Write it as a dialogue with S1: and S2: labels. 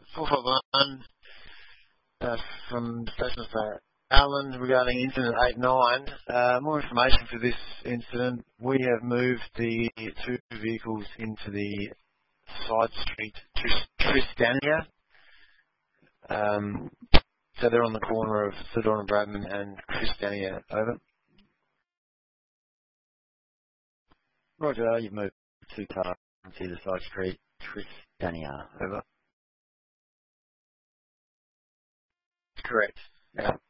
S1: 451 from Station for Alan regarding incident 89. More information for this incident. We have moved the two vehicles into the side street Tristania. So they're on the corner of Sedona Bradman and Tristania. Over.
S2: Roger, you've moved two cars into the side street Tristania.
S1: Over. Correct. Yeah.